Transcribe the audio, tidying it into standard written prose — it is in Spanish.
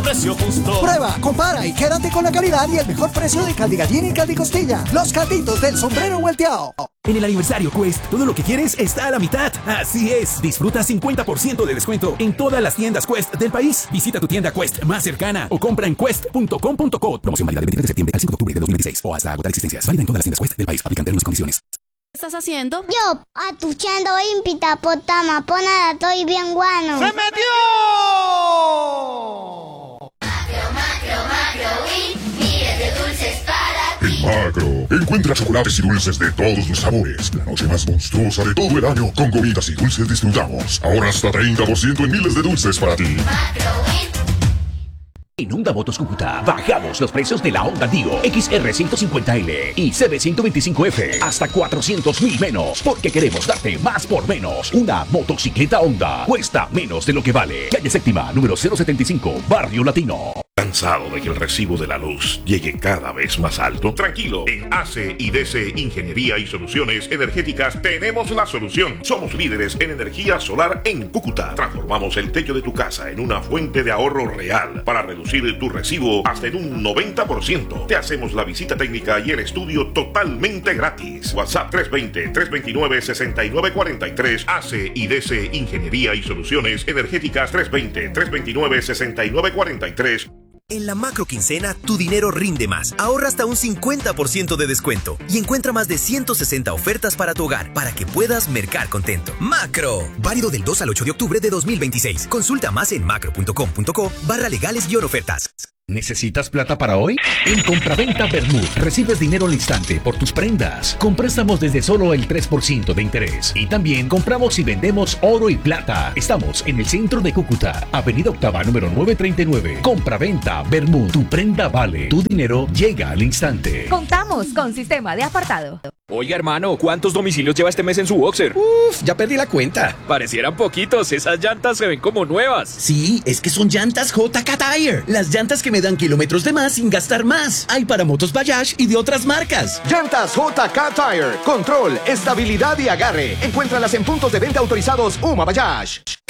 precio justo. Prueba, compara y quédate con la calidad y el mejor precio de caldi gallina y caldi costilla. Los calditos del sombrero volteado. En el aniversario Quest, todo lo que quieres está a la mitad. Así es, disfruta 50% de descuento en todas las tiendas Quest del país. Visita tu tienda Quest más cercana o compra en quest.com.co. Promoción válida del 23 de septiembre al 5 de octubre de 2016 o hasta agotar existencias. Válida en todas las tiendas Quest del país. Aplican términos y condiciones. ¿Qué estás haciendo? Yo, atuchando impita potama, ponada, estoy bien guano. ¡Se metió! Macro, miles de dulces para ti. En Macro, encuentra chocolates y dulces de todos los sabores. La noche más monstruosa de todo el año. Con gomitas y dulces disfrutamos. Ahora hasta 30% en miles de dulces para ti. Macro. En Honda Motos Cúcuta bajamos los precios de la Honda Dio XR 150L y CB 125F hasta 400.000 menos, porque queremos darte más por menos. Una motocicleta Honda cuesta menos de lo que vale. Calle Séptima, número 075, Barrio Latino. ¿Cansado de que el recibo de la luz llegue cada vez más alto? Tranquilo, en AC y DC Ingeniería y Soluciones Energéticas tenemos la solución. Somos líderes en energía solar en Cúcuta. Transformamos el techo de tu casa en una fuente de ahorro real para reducir tu recibo hasta en un 90%. Te hacemos la visita técnica y el estudio totalmente gratis. WhatsApp 320-329-6943. AC y DC Ingeniería y Soluciones Energéticas 320-329-6943. En la macro quincena, tu dinero rinde más. Ahorra hasta un 50% de descuento y encuentra más de 160 ofertas para tu hogar para que puedas mercar contento. Macro. Válido del 2 al 8 de octubre de 2026. Consulta más en macro.com.co/legales-ofertas. ¿Necesitas plata para hoy? En Compraventa Bermud recibes dinero al instante por tus prendas, con préstamos desde solo el 3% de interés. Y también compramos y vendemos oro y plata. Estamos en el centro de Cúcuta, Avenida Octava, número 939. Compraventa Bermud. Tu prenda vale, tu dinero llega al instante. Contamos con sistema de apartado. Oiga, hermano, ¿cuántos domicilios lleva este mes en su boxer? Ya perdí la cuenta. Parecieran poquitos, esas llantas se ven como nuevas. Sí, es que son llantas JK Tire. Las llantas que me dan kilómetros de más sin gastar más. Hay para motos Bayash y de otras marcas. Llantas JK Tire. Control, estabilidad y agarre. Encuéntralas en puntos de venta autorizados UMA Bayash.